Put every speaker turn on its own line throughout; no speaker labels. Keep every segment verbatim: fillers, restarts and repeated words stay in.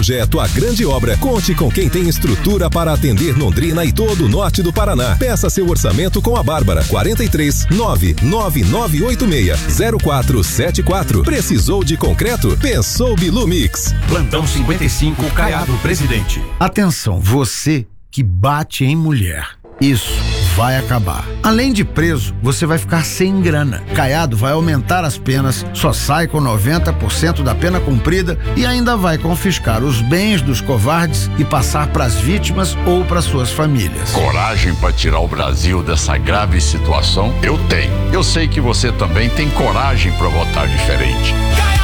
projeto a grande obra, conte com quem tem estrutura para atender Londrina e todo o norte do Paraná. Peça seu orçamento com a Bárbara. quarenta e três, nove nove nove oito seis, zero quatro sete quatro. Precisou de concreto? Pensou Bilumix.
Plantão cinquenta e cinco, Caiado, presidente.
Atenção, você que bate em mulher. Isso vai acabar. Além de preso, você vai ficar sem grana. Caiado vai aumentar as penas, só sai com noventa por cento da pena cumprida e ainda vai confiscar os bens dos covardes e passar para as vítimas ou para suas famílias.
Coragem para tirar o Brasil dessa grave situação? Eu tenho. Eu sei que você também tem coragem para votar diferente.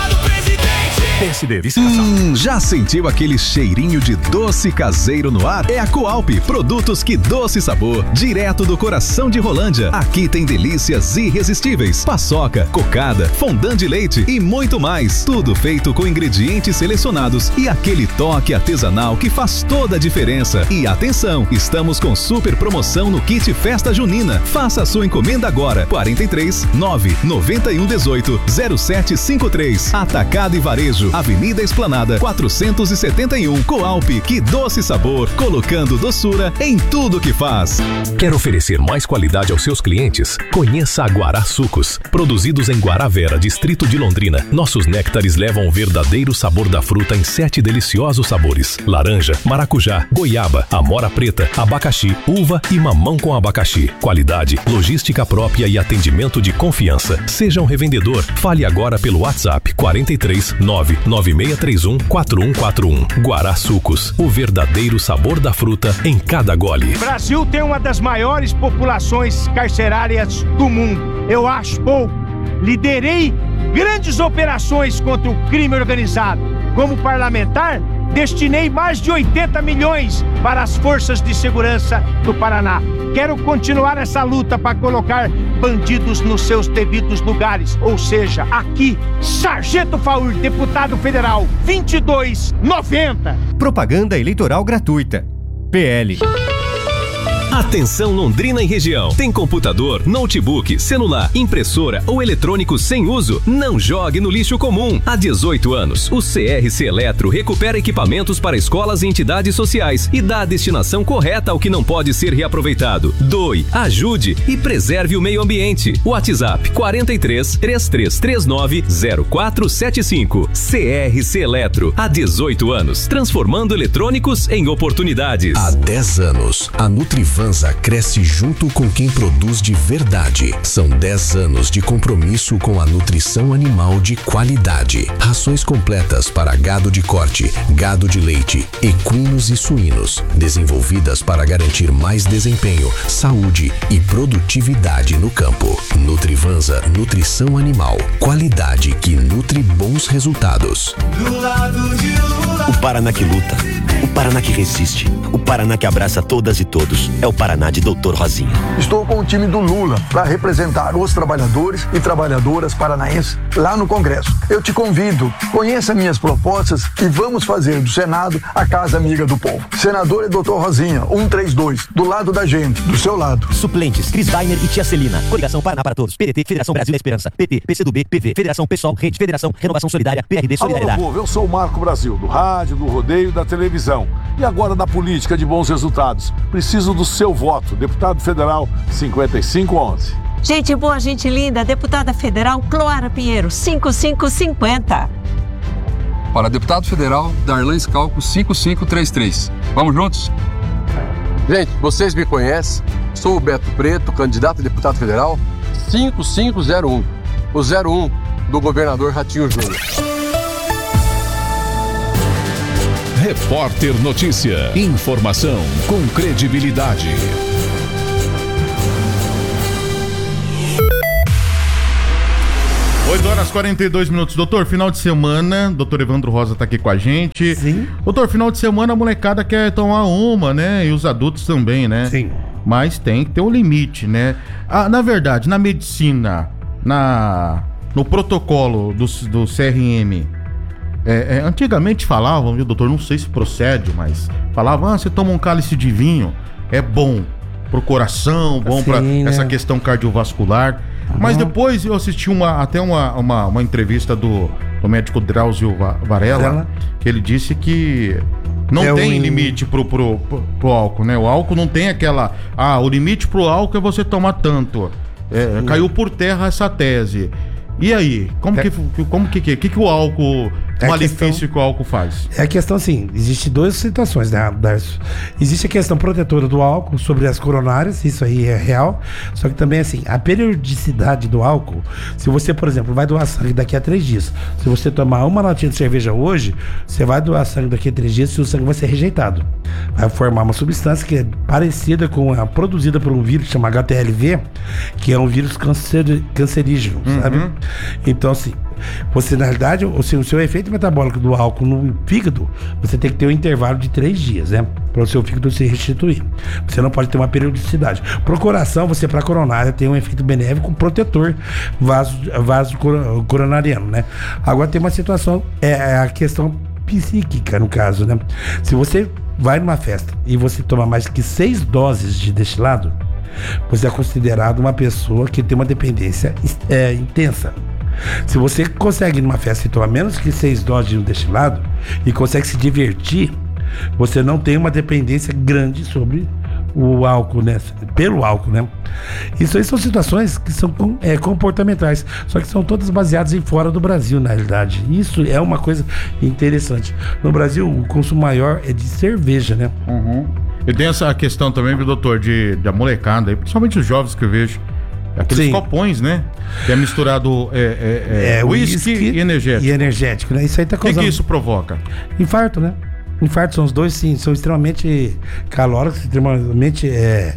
P S D, hum, já sentiu aquele cheirinho de doce caseiro no ar? É a Coalp, produtos que doce sabor, direto do coração de Rolândia. Aqui tem delícias irresistíveis, paçoca, cocada, fondant de leite e muito mais. Tudo feito com ingredientes selecionados e aquele toque artesanal que faz toda a diferença. E atenção, estamos com super promoção no kit Festa Junina. Faça a sua encomenda agora. quarenta e três, nove nove um um oito, zero sete cinco três. Atacado e Varejo, Avenida Esplanada, quatrocentos e setenta e um. Coalp, que doce sabor, colocando doçura em tudo que faz.
Quer oferecer mais qualidade aos seus clientes? Conheça a Guará Sucos. Produzidos em Guaravera, distrito de Londrina, nossos néctares levam o verdadeiro sabor da fruta em sete deliciosos sabores: laranja, maracujá, goiaba, amora preta, abacaxi, uva e mamão com abacaxi. Qualidade, logística própria e atendimento de confiança. Seja um revendedor. Fale agora pelo WhatsApp quarenta e três, nove nove seis três um, quatro um quatro um. Guará Sucos, o verdadeiro sabor da fruta em cada gole.
O Brasil tem uma das maiores populações carcerárias do mundo. Eu acho pouco. Liderei grandes operações contra o crime organizado. Como parlamentar, destinei mais de oitenta milhões para as forças de segurança do Paraná. Quero continuar essa luta para colocar bandidos nos seus devidos lugares. Ou seja, aqui, Sargento Faur, deputado federal, vinte e dois noventa.
Propaganda eleitoral gratuita. P L.
Atenção Londrina e região. Tem computador, notebook, celular, impressora ou eletrônico sem uso? Não jogue no lixo comum. Há dezoito anos, o C R C Eletro recupera equipamentos para escolas e entidades sociais e dá a destinação correta ao que não pode ser reaproveitado. Doe, ajude e preserve o meio ambiente. WhatsApp quarenta e três, três três três nove, zero quatro sete cinco. C R C Eletro. Há dezoito anos, transformando eletrônicos em oportunidades.
Há dez anos, a Nutrivanza cresce junto com quem produz de verdade. São dez anos de compromisso com a nutrição animal de qualidade. Rações completas para gado de corte, gado de leite, equinos e suínos, desenvolvidas para garantir mais desempenho, saúde e produtividade no campo. Nutrivanza Nutrição Animal, qualidade que nutre bons resultados.
Do lado de Lula.
O Paraná que luta, o Paraná que resiste, o Paraná que abraça todas e todos. É o Paraná de doutor Rosinha.
Estou com o time do Lula para representar os trabalhadores e trabalhadoras paranaenses lá no Congresso. Eu te convido, conheça minhas propostas e vamos fazer do Senado a casa amiga do povo. Senador é doutor Rosinha, cento e trinta e dois, do lado da gente, do seu lado.
Suplentes, Cris Weiner e Tia Celina. Coligação Paraná para Todos. P D T, Federação Brasil da Esperança. P T, P C do B, P V, Federação Pessoal, Rede, Federação, Renovação Solidária, P R D, Solidariedade.
Alô, povo, eu sou o Marco Brasil, do rádio, do rodeio e da televisão. E agora da política de bons resultados. Preciso do seu voto. Deputado Federal cinquenta e cinco onze.
Gente boa, gente linda. Deputada Federal Cloara Pinheiro, cinquenta e cinco cinquenta.
Para Deputado Federal, Darlan Scalco, cinquenta e cinco trinta e três. Vamos juntos?
Gente, vocês me conhecem. Sou o Beto Preto, candidato a deputado federal, cinquenta e cinco zero um. O zero um do governador Ratinho Júnior.
Repórter Notícia. Informação com credibilidade.
oito horas e quarenta e dois minutos. Doutor, final de semana, doutor Evandro Rosa tá aqui com a gente.
Sim.
Doutor, final de semana a molecada quer tomar uma, né? E os adultos também, né?
Sim.
Mas tem que ter um limite, né? Ah, na verdade, na medicina, na, no protocolo do, do C R M, é, é, antigamente falavam, viu, doutor? Não sei se procede, mas falavam, ah, você toma um cálice de vinho, é bom pro coração, bom para
né?
essa questão cardiovascular. Mas depois eu assisti uma, até uma, uma, uma entrevista do do médico Drauzio Varela, Varela, que ele disse que não é tem um... limite pro, pro, pro, pro álcool, né? O álcool não tem aquela... Ah, o limite pro álcool é você tomar tanto. É, caiu por terra essa tese. E aí, como é. que como que, que, que, que o álcool, é malefício questão, que o álcool faz?
É a questão assim, existe duas situações, né, Darcio? Existe a questão protetora do álcool sobre as coronárias, isso aí é real, só que também assim, a periodicidade do álcool, se você, por exemplo, vai doar sangue daqui a três dias, se você tomar uma latinha de cerveja hoje, você vai doar sangue daqui a três dias e o sangue vai ser rejeitado. Vai formar uma substância que é parecida com a produzida por um vírus que chama H T L V, que é um vírus cancer, cancerígeno, uhum. sabe? Então, assim, você, na realidade, o seu, o seu efeito metabólico do álcool no fígado, você tem que ter um intervalo de três dias, né? Para o seu fígado se restituir. Você não pode ter uma periodicidade. Pro coração, você, para coronária, tem um efeito benéfico protetor vaso, vaso coronariano, né? Agora tem uma situação, é a questão psíquica, no caso, né? Se você vai numa festa e você toma mais que seis doses de destilado, você é considerado uma pessoa que tem uma dependência é, intensa. Se você consegue ir numa festa e tomar menos que seis doses de um destilado e consegue se divertir, você não tem uma dependência grande sobre o álcool, né? Pelo álcool, né? Isso aí são situações que são é, comportamentais, só que são todas baseadas em fora do Brasil, na realidade. Isso é uma coisa interessante. No Brasil, o consumo maior é de cerveja, né?
Uhum. E tem essa questão também, doutor, de, da molecada, principalmente os jovens que eu vejo, aqueles Sim. copões, né? Que é misturado é, é, é, whisky e energético.
E energético, né? Isso aí tá causando...
O que, que isso provoca?
Infarto, né? Infarto são os dois, sim, são extremamente calóricos, extremamente é,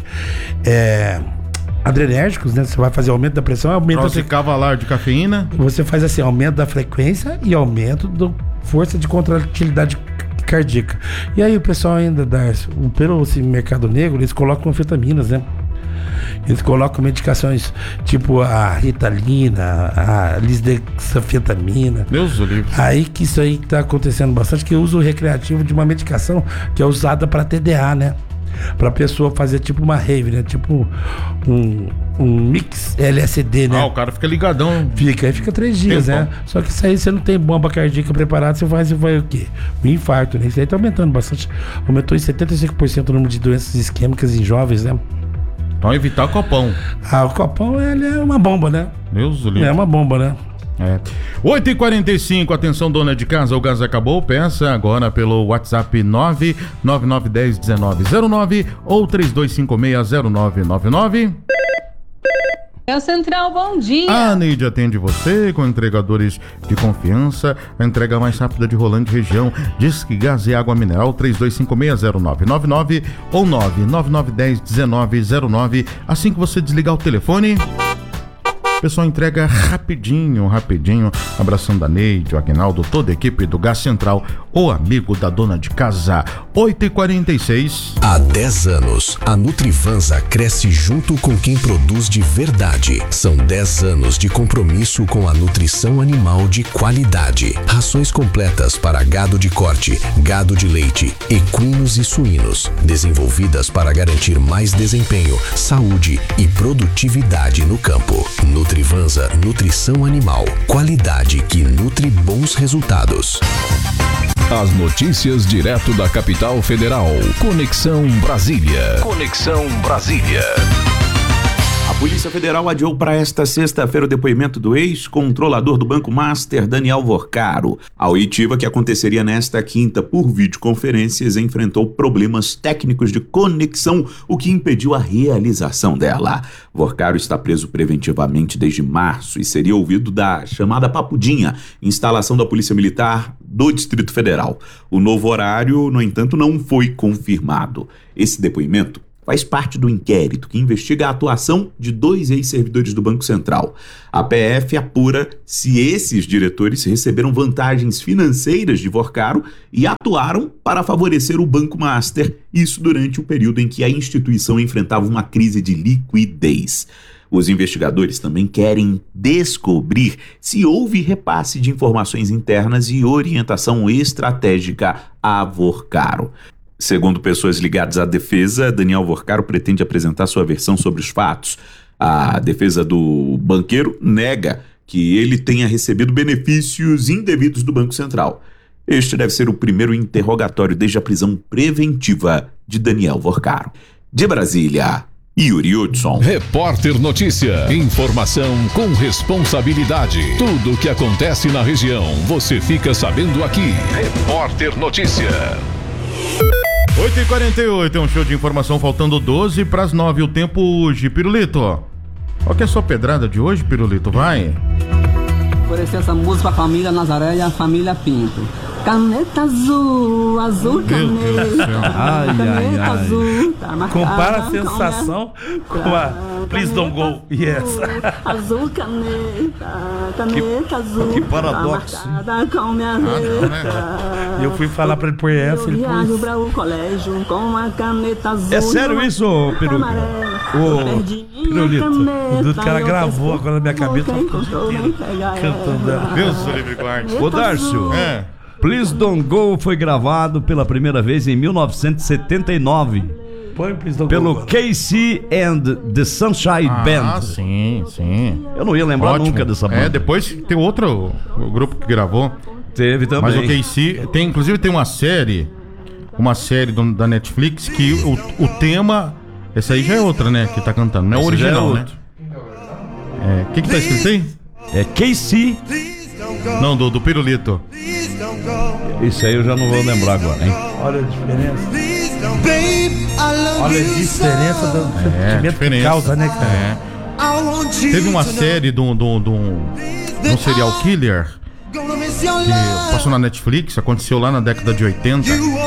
é, adrenérgicos, né? Você vai fazer aumento da pressão, aumento...
Você cavalar de cafeína?
Você faz assim, aumento da frequência e aumento da força de contratilidade cardíaca. E aí o pessoal ainda, Darcio, pelo assim, mercado negro, eles colocam anfetaminas, né? Eles colocam medicações tipo a Ritalina, a lisdexanfetamina.
Deus do livro.
Aí que isso aí tá acontecendo bastante, que o uso recreativo de uma medicação que é usada para T D A, né? Pra pessoa fazer tipo uma rave, né? Tipo um, um mix L S D, né?
Ah, o cara fica ligadão.
Fica, aí fica três dias, Tempão. né? Só que isso aí você não tem bomba cardíaca preparada, você vai, você vai o quê? O infarto, né? Isso aí tá aumentando bastante. Aumentou em setenta e cinco por cento o número de doenças isquêmicas em jovens, né?
Então evitar o copão.
Ah, o copão, ele é uma bomba, né?
Deus do livro.
É uma bomba, né?
É. oito e quarenta e cinco, atenção dona de casa, o gás acabou, peça agora pelo WhatsApp nove nove nove um zero um nove zero nove ou três dois cinco seis zero nove nove nove.
É o Central, bom dia.
A Neide atende você com entregadores de confiança, a entrega mais rápida de Rolândia região. Disque Gás e Água Mineral três dois cinco seis zero nove nove nove ou nove nove nove um zero um nove zero nove. Assim que você desligar o telefone, o pessoal entrega rapidinho, rapidinho. Abraçando a Neide, o Aguinaldo, toda a equipe do Gás Central, o amigo da dona de casa. oito e quarenta e seis.
Há dez anos, a Nutrivansa cresce junto com quem produz de verdade. São dez anos de compromisso com a nutrição animal de qualidade. Rações completas para gado de corte, gado de leite, equinos e suínos. Desenvolvidas para garantir mais desempenho, saúde e produtividade no campo. Nutrivansa Nutrição Animal. Qualidade que nutre bons resultados.
As notícias direto da capital federal. Conexão Brasília. Conexão Brasília.
A Polícia Federal adiou para esta sexta-feira o depoimento do ex-controlador do Banco Master, Daniel Vorcaro. A oitiva, que aconteceria nesta quinta por videoconferências, enfrentou problemas técnicos de conexão, o que impediu a realização dela. Vorcaro está preso preventivamente desde março e seria ouvido da chamada Papudinha, instalação da Polícia Militar do Distrito Federal. O novo horário, no entanto, não foi confirmado. Esse depoimento faz parte do inquérito que investiga a atuação de dois ex-servidores do Banco Central. A P F apura se esses diretores receberam vantagens financeiras de Vorcaro e atuaram para favorecer o Banco Master, isso durante o período em que a instituição enfrentava uma crise de liquidez. Os investigadores também querem descobrir se houve repasse de informações internas e orientação estratégica a Vorcaro. Segundo pessoas ligadas à defesa, Daniel Vorcaro pretende apresentar sua versão sobre os fatos. A defesa do banqueiro nega que ele tenha recebido benefícios indevidos do Banco Central. Este deve ser o primeiro interrogatório desde a prisão preventiva de Daniel Vorcaro. De Brasília, Yuri Hudson.
Repórter Notícia. Informação com responsabilidade. Tudo o que acontece na região, você fica sabendo aqui. Repórter Notícia.
oito e quarenta e oito, é um show de informação faltando doze para as nove. O tempo hoje, Pirulito. Qual que é a sua pedrada de hoje, Pirulito? Vai.
Oferecer essa música para a família Nazaré e a família Pinto. Caneta azul, azul caneta.
Ai,
caneta
ai, ai.
azul. Tá marcada,
compara a sensação com a Please Don't Go. Yes.
Azul caneta, caneta
que,
azul.
Que paradoxo.
Tá marcada com minha letra.
Eu fui falar pra ele por essa.
Eu
ele
viajo
pôs.
para o colégio com a caneta azul.
É sério isso, Peruca? O Pirulito. O Dudu, cara gravou agora na minha cabeça. Cantando.
Deus do livre guarde.
Ô, Dárcio.
É.
Please Don't Go foi gravado pela primeira vez em mil novecentos e setenta e nove.
Põe Please Don't
pelo
Go.
K C and the Sunshine
Ah,
Band.
Ah, sim, sim.
Eu não ia lembrar
Ótimo.
nunca dessa banda.
É, depois tem outro o grupo que gravou.
Teve também.
Mas o K C, tem, inclusive tem uma série, uma série do, da Netflix que o, o tema, essa aí já é outra, né, que tá cantando, não é o
Esse já é
original, né?
outro.
É, o que que tá escrito aí?
É K C.
Não, do, do Pirulito.
Isso aí eu já não vou lembrar agora, hein?
Olha a diferença. Olha a diferença do
É,
sentimento
diferença.
que causa, né, cara?
É. Teve uma série de um, de um, de um, de um serial killer que passou na Netflix, aconteceu lá na década de oitenta.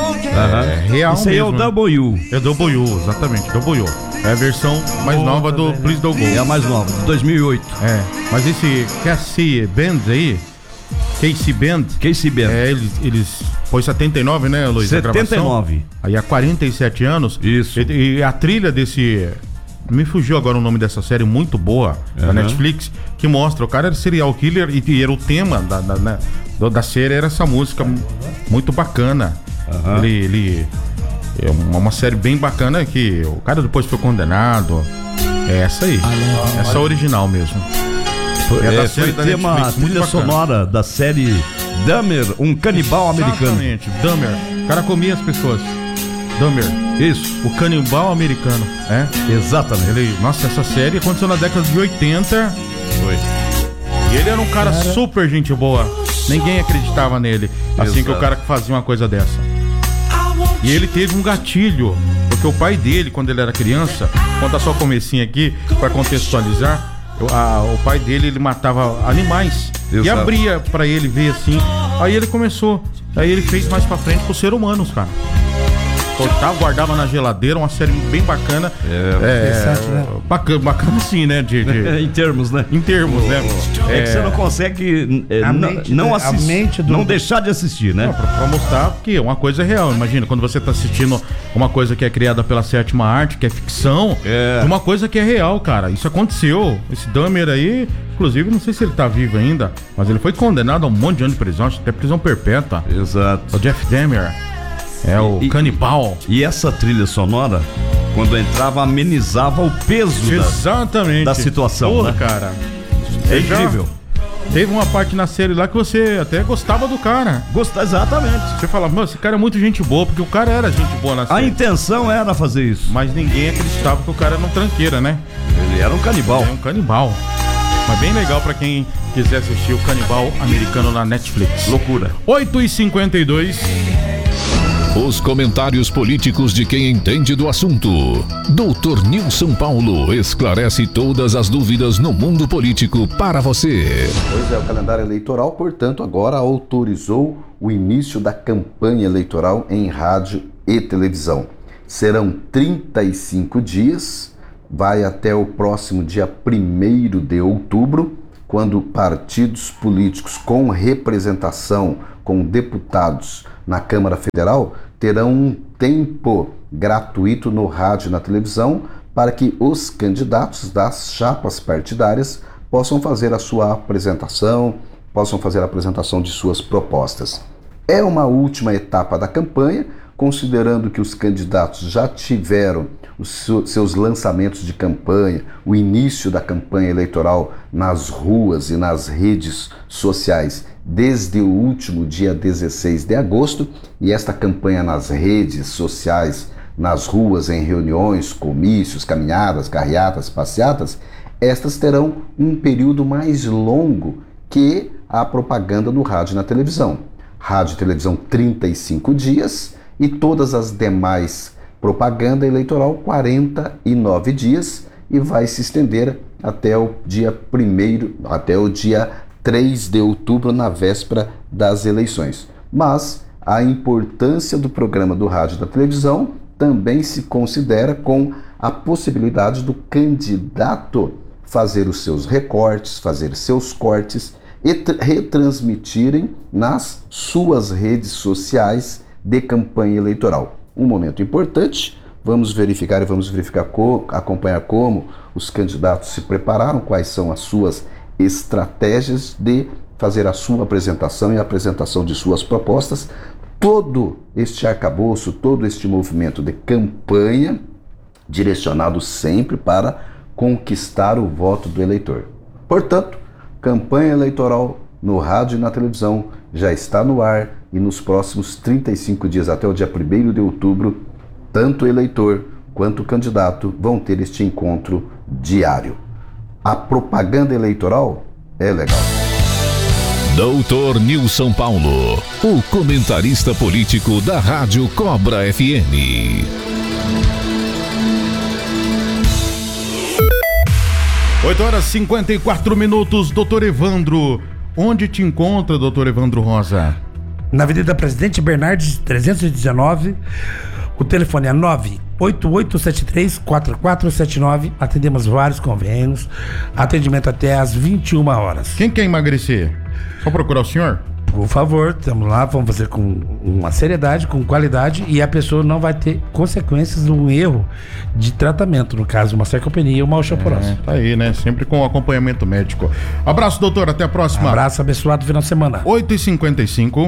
É real
Isso aí
mesmo.
é o W.
É W, exatamente, W. É a versão mais
Boa
nova do
também,
Please Don't Go.
É a mais nova, de dois mil e oito.
É, mas esse K C Band aí, K C Band,
K C Band.
É, eles, eles foi setenta e nove, né, Luiz? a
setenta e nove.
gravação? Aí há quarenta e sete anos.
Isso.
E, e a trilha desse... Me fugiu agora o nome dessa série muito boa, da
Uhum.
Netflix, que mostra, o cara era serial killer e, e era o tema da, da, da, da série, era essa música muito bacana.
Uhum.
Ele... ele é uma, uma série bem bacana que o cara depois foi condenado. É essa aí.
Ah,
essa original mesmo.
Foi,
É da
é,
série
foi
da
tema,
Netflix, muito
trilha
bacana.
sonora da série Dahmer, um canibal americano.
Exatamente, Dahmer. O cara comia as pessoas. Dahmer.
Isso.
O canibal americano. É?
Exatamente.
Ele, nossa, essa série aconteceu na década de oitenta.
Foi.
E ele era um cara, cara super gente boa. Ninguém acreditava nele. Assim
Exato.
que o cara que fazia uma coisa dessa. E ele teve um gatilho, porque o pai dele, quando ele era criança, conta só o comecinho aqui, para contextualizar, a, o pai dele, ele matava animais.
Exato.
E abria pra ele ver assim. Aí ele começou, aí ele fez mais pra frente com os seres humanos, cara. Cortava, guardava na geladeira, uma série bem bacana.
É,
é né? bacana, bacana sim, né? De, de...
em termos, né?
Em termos, né?
É, é que você não consegue é,
mente,
não,
né?
assistir,
A mente do...
não deixar de assistir, né?
Não, pra, pra mostrar que uma coisa é real. Imagina, quando você tá assistindo uma coisa que é criada pela sétima arte, que é ficção,
é.
uma coisa que é real, cara. Isso aconteceu. Esse Dahmer aí, inclusive, não sei se ele tá vivo ainda, mas ele foi condenado a um monte de anos de prisão, acho que até prisão perpétua.
Exato.
O Jeff Dahmer. É o
e,
canibal.
E essa trilha sonora, quando entrava, amenizava o peso
Exatamente.
Da, da situação.
Porra,
né?
cara.
É incrível.
Teve uma parte na série lá que você até gostava do cara.
Gosta, exatamente.
Você falava, mano, esse cara é muito gente boa, porque o cara era gente boa na série.
A intenção era fazer isso.
Mas ninguém acreditava que o cara era um tranqueira, né?
Ele era um canibal.
Ele é um canibal. Mas bem legal pra quem quiser assistir o Canibal Americano na Netflix.
Loucura.
oito e cinquenta e dois.
Os comentários políticos de quem entende do assunto. doutor Nilson Paulo esclarece todas as dúvidas no mundo político para você.
Pois é, o calendário eleitoral, portanto, agora autorizou o início da campanha eleitoral em rádio e televisão. Serão trinta e cinco dias, vai até o próximo dia primeiro de outubro, quando partidos políticos com representação, com deputados na Câmara Federal, terão um tempo gratuito no rádio e na televisão para que os candidatos das chapas partidárias possam fazer a sua apresentação, possam fazer a apresentação de suas propostas. É uma última etapa da campanha, considerando que os candidatos já tiveram os seus lançamentos de campanha, o início da campanha eleitoral nas ruas e nas redes sociais desde o último dia dezesseis de agosto, e esta campanha nas redes sociais, nas ruas, em reuniões, comícios, caminhadas, carreatas, passeatas, estas terão um período mais longo que a propaganda no rádio e na televisão. Rádio e televisão trinta e cinco dias e todas as demais propaganda eleitoral quarenta e nove dias, e vai se estender até o dia primeiro, até o dia três de outubro, na véspera das eleições. Mas a importância do programa do rádio e da televisão também se considera com a possibilidade do candidato fazer os seus recortes, fazer seus cortes e retransmitirem nas suas redes sociais de campanha eleitoral. Um momento importante, vamos verificar e vamos verificar, co- acompanhar como os candidatos se prepararam, quais são as suas estratégias de fazer a sua apresentação e a apresentação de suas propostas. Todo este arcabouço, todo este movimento de campanha direcionado sempre para conquistar o voto do eleitor. Portanto, campanha eleitoral no rádio e na televisão já está no ar, e nos próximos trinta e cinco dias, até o dia primeiro de outubro, tanto o eleitor quanto o candidato vão ter este encontro diário. A propaganda eleitoral é legal.
doutor Nilson Paulo, o comentarista político da Rádio Cobra F M.
oito horas e cinquenta e quatro minutos, doutor Evandro. Onde te encontra, doutor Evandro Rosa?
Na Avenida Presidente Bernardes, trezentos e dezenove. O telefone é nove oito oito sete três quatro quatro sete nove. Atendemos vários convênios. Atendimento até às vinte e uma horas.
Quem quer emagrecer? Só procurar o senhor?
Por favor, estamos lá, vamos fazer com uma seriedade, com qualidade, e a pessoa não vai ter consequências de um erro de tratamento, no caso, uma sarcopenia ou uma osteoporose.
É, tá aí, né? Sempre com acompanhamento médico. Abraço, doutor, até a próxima.
Abraço, abençoado final de semana.
oito e cinquenta e cinco.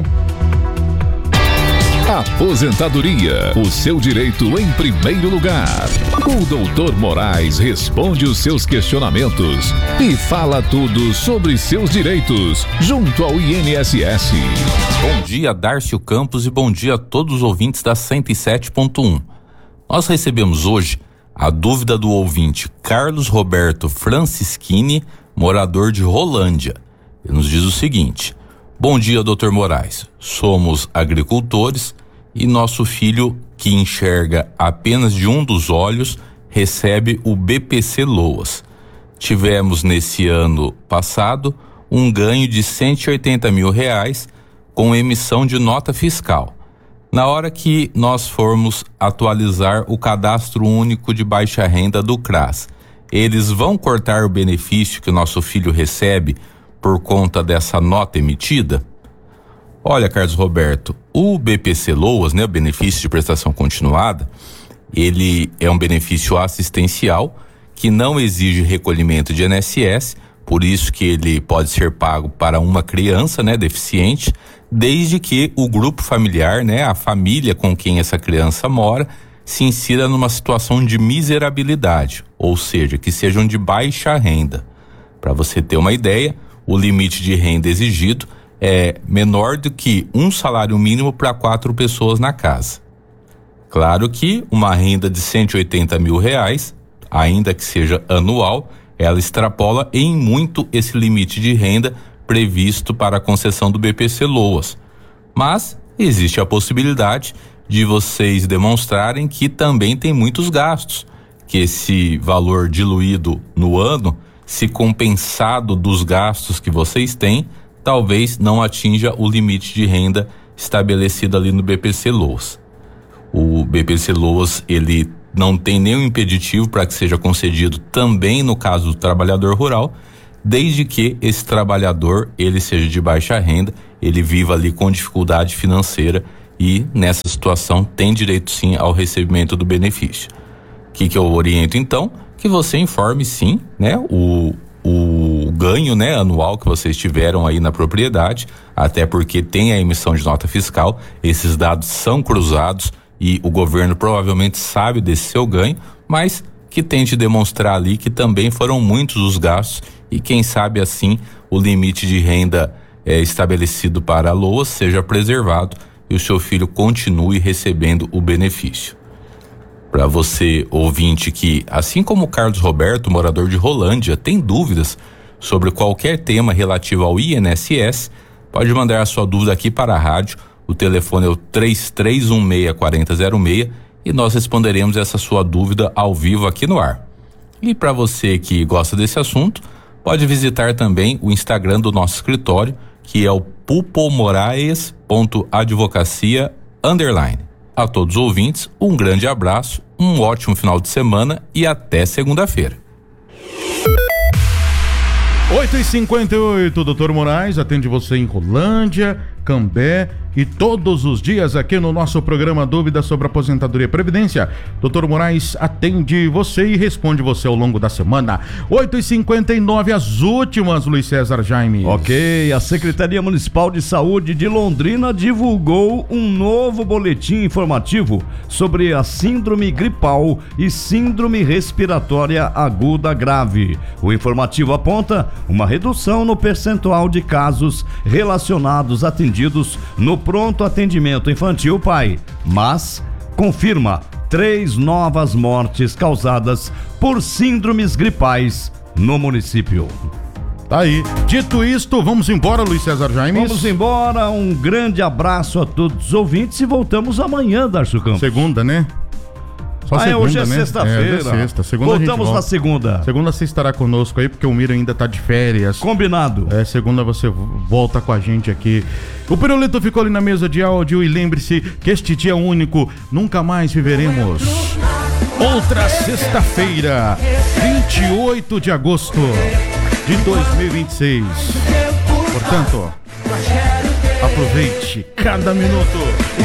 Aposentadoria, o seu direito em primeiro lugar. O doutor Moraes responde os seus questionamentos e fala tudo sobre seus direitos junto ao I N S S.
Bom dia, Dárcio Campos, e bom dia a todos os ouvintes da cento e sete ponto um. Nós recebemos hoje a dúvida do ouvinte Carlos Roberto Francischini, morador de Rolândia. Ele nos diz o seguinte: bom dia, doutor Moraes. Somos agricultores e nosso filho, que enxerga apenas de um dos olhos, recebe o B P C Loas. Tivemos nesse ano passado um ganho de cento e oitenta mil reais com emissão de nota fiscal. Na hora que nós formos atualizar o cadastro único de baixa renda do CRAS, eles vão cortar o benefício que o nosso filho recebe por conta dessa nota emitida? Olha, Carlos Roberto, o B P C Loas, né, o benefício de prestação continuada, ele é um benefício assistencial que não exige recolhimento de I N S S, por isso que ele pode ser pago para uma criança, né, deficiente, desde que o grupo familiar, né, a família com quem essa criança mora, se insira numa situação de miserabilidade, ou seja, que sejam de baixa renda. Para você ter uma ideia, o limite de renda exigido é menor do que um salário mínimo para quatro pessoas na casa. Claro que uma renda de cento e oitenta mil reais, ainda que seja anual, ela extrapola em muito esse limite de renda previsto para a concessão do B P C Loas. Mas existe a possibilidade de vocês demonstrarem que também tem muitos gastos, que esse valor diluído no ano, se compensado dos gastos que vocês têm, talvez não atinja o limite de renda estabelecido ali no B P C Loas. O B P C Loas, ele não tem nenhum impeditivo para que seja concedido também no caso do trabalhador rural, desde que esse trabalhador, ele seja de baixa renda, ele viva ali com dificuldade financeira e nessa situação tem direito sim ao recebimento do benefício. O que que eu oriento então? Que você informe sim, né, o, o ganho, né, anual que vocês tiveram aí na propriedade, até porque tem a emissão de nota fiscal, esses dados são cruzados e o governo provavelmente sabe desse seu ganho, mas que tente demonstrar ali que também foram muitos os gastos e quem sabe assim o limite de renda é, estabelecido para a L O A seja preservado e o seu filho continue recebendo o benefício. Para você, ouvinte, que, assim como o Carlos Roberto, morador de Rolândia, tem dúvidas sobre qualquer tema relativo ao I N S S, pode mandar a sua dúvida aqui para a rádio. O telefone é o três três um seis, quatro zero zero seis e nós responderemos essa sua dúvida ao vivo aqui no ar. E para você que gosta desse assunto, pode visitar também o Instagram do nosso escritório, que é o pupomoraes ponto advocacia underline. A todos os ouvintes, um grande abraço, um ótimo final de semana e até segunda-feira.
oito e cinquenta e oito, doutor Moraes atende você em Rolândia, Cambé e todos os dias aqui no nosso programa Dúvidas sobre Aposentadoria e Previdência. doutor Moraes atende você e responde você ao longo da semana. oito e cinquenta e nove, as últimas, Luiz César Jaime.
Ok, a Secretaria Municipal de Saúde de Londrina divulgou um novo boletim informativo sobre a síndrome gripal e síndrome respiratória aguda grave. O informativo aponta uma redução no percentual de casos relacionados atendidos no pronto atendimento infantil P A I, mas confirma três novas mortes causadas por síndromes gripais no município.
Tá aí. Dito isto, vamos embora, Luiz César Jaime.
Vamos embora, um grande abraço a todos os ouvintes e voltamos amanhã, Darcio Campos.
Segunda, né? Só
ah,
segunda,
hoje é
né?
sexta-feira.
É, hoje é sexta. Segunda
Voltamos na segunda.
Segunda você estará conosco aí, porque o Miro ainda tá de férias.
Combinado.
É, segunda você volta com a gente aqui. O Pirulito ficou ali na mesa de áudio e lembre-se que este dia único nunca mais viveremos. Outra sexta-feira, vinte e oito de agosto de dois mil e vinte e seis. Portanto, aproveite cada minuto.